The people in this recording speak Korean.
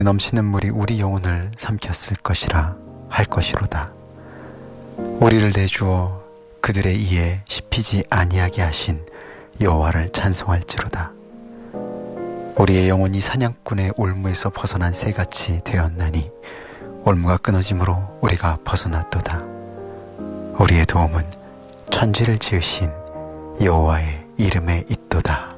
넘치는 물이 우리 영혼을 삼켰을 것이라 할 것이로다. 우리를 내주어 그들의 이에 씹히지 아니하게 하신 여호와를 찬송할지로다. 우리의 영혼이 사냥꾼의 올무에서 벗어난 새같이 되었나니 올무가 끊어짐으로 우리가 벗어났도다. 우리의 도움은 천지를 지으신 여호와의 이름에 있도다.